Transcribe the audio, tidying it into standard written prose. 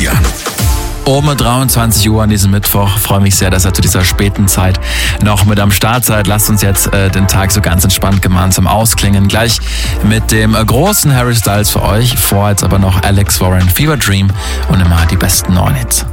Florian. Um 23 Uhr an diesem Mittwoch. Freue mich sehr, dass ihr zu dieser späten Zeit noch mit am Start seid. Lasst uns jetzt den Tag so ganz entspannt gemeinsam ausklingen. Gleich mit dem großen Harry Styles für euch. Vor jetzt aber noch Alex Warren, Fever Dream und immer die besten neuen Hits.